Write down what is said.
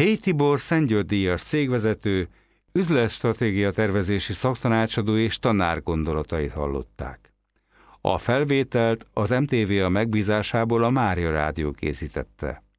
Héj Tibor Szent-Györgyi-díjas cégvezető, üzletstratégia tervezési szaktanácsadó és tanár gondolatait hallották. A felvételt az MTV a megbízásából a Mária Rádió készítette.